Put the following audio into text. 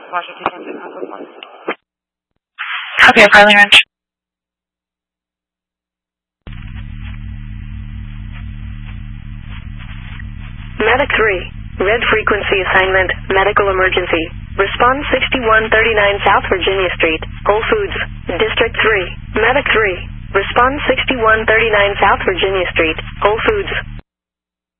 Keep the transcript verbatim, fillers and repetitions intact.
Copy, Farley Ranch. Medic three, red frequency assignment, medical emergency. Response sixty-one thirty-nine South Virginia Street, Whole Foods, District three. Medic three, response sixty-one thirty-nine South Virginia Street, Whole Foods.